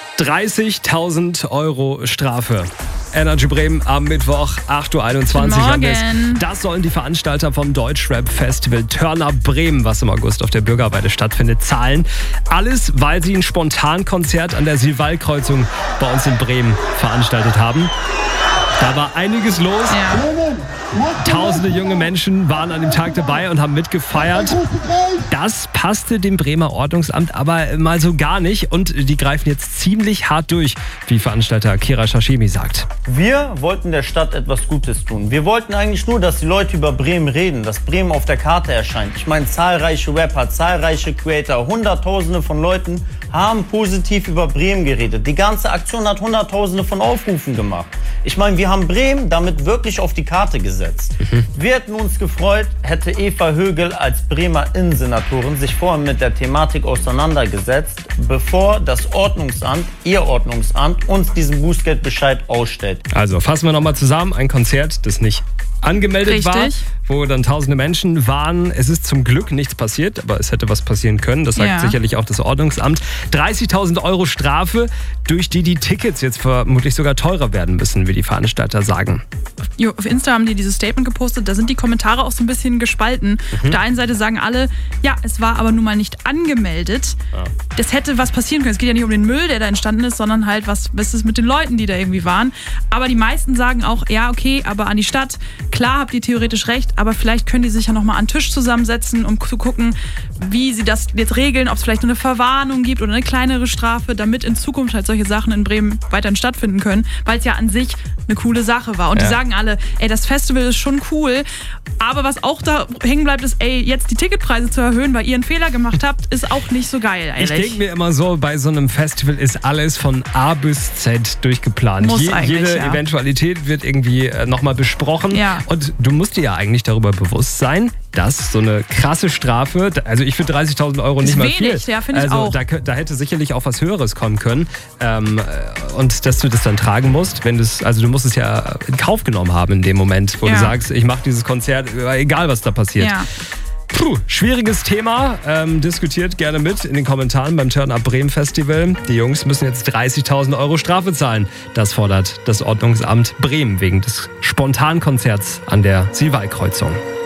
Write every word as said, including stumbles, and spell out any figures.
dreißigtausend Euro Strafe. Energy Bremen am Mittwoch, acht Uhr einundzwanzig. Morgen. Das sollen die Veranstalter vom Deutschrap-Festival Turn Up Bremen, was im August auf der Bürgerweide stattfindet, zahlen. Alles, weil sie ein Spontankonzert an der Silval-Kreuzung bei uns in Bremen veranstaltet haben. Da war einiges los. Ja. Tausende junge Menschen waren an dem Tag dabei und haben mitgefeiert. Das passte dem Bremer Ordnungsamt aber mal so gar nicht. Und die greifen jetzt ziemlich hart durch, wie Veranstalter Kira Shashemi sagt. Wir wollten der Stadt etwas Gutes tun. Wir wollten eigentlich nur, dass die Leute über Bremen reden, dass Bremen auf der Karte erscheint. Ich meine, zahlreiche Rapper, zahlreiche Creator, Hunderttausende von Leuten haben positiv über Bremen geredet. Die ganze Aktion hat Hunderttausende von Aufrufen gemacht. Ich meine, wir haben Bremen damit wirklich auf die Karte gesetzt. Mhm. Wir hätten uns gefreut, hätte Eva Högel als Bremer Innensenatorin sich vorher mit der Thematik auseinandergesetzt, bevor das Ordnungsamt, ihr Ordnungsamt, uns diesen Bußgeldbescheid ausstellt. Also fassen wir nochmal zusammen, ein Konzert, das nicht angemeldet Richtig. war, wo dann tausende Menschen waren. Es ist zum Glück nichts passiert, aber es hätte was passieren können. Das sagt Ja. sicherlich auch das Ordnungsamt. dreißigtausend Euro Strafe, durch die die Tickets jetzt vermutlich sogar teurer werden müssen, wie die Veranstalter sagen. Jo, auf Insta haben die dieses Statement gepostet, da sind die Kommentare auch so ein bisschen gespalten. Mhm. Auf der einen Seite sagen alle, ja, es war aber nun mal nicht angemeldet. Ja. Das hätte was passieren können. Es geht ja nicht um den Müll, der da entstanden ist, sondern halt, was, was ist mit den Leuten, die da irgendwie waren. Aber die meisten sagen auch, ja, okay, aber an die Stadt, klar habt ihr theoretisch recht, aber vielleicht können die sich ja nochmal an den Tisch zusammensetzen, um zu gucken, wie sie das jetzt regeln, ob es vielleicht nur eine Verwarnung gibt oder eine kleinere Strafe, damit in Zukunft halt solche Sachen in Bremen weiterhin stattfinden können, weil es ja an sich eine coole Sache war. Und Ja. die sagen alle, ey, das Festival ist schon cool, aber was auch da hängen bleibt, ist, ey, jetzt die Ticketpreise zu erhöhen, weil ihr einen Fehler gemacht habt, ist auch nicht so geil eigentlich. Ich denke mir immer so, bei so einem Festival ist alles von A bis Z durchgeplant. Muss Je, eigentlich, jede ja. Eventualität wird irgendwie äh, nochmal besprochen. Ja. Und du musst dir ja eigentlich darüber bewusst sein, dass so eine krasse Strafe, also ich finde dreißigtausend Euro Ist nicht mal wenig, viel. ja, finde ich also auch. Da, kö- da hätte sicherlich auch was Höheres kommen können. Ähm, und dass du das dann tragen musst, wenn das, also du musst es ja in Kauf genommen haben in dem Moment, wo Ja. du sagst, ich mache dieses Konzert, egal was da passiert. Ja. Puh, schwieriges Thema. Ähm, diskutiert gerne mit in den Kommentaren beim Turn Up Bremen Festival. Die Jungs müssen jetzt dreißigtausend Euro Strafe zahlen. Das fordert das Ordnungsamt Bremen wegen des Spontankonzerts an der Silval-Kreuzung.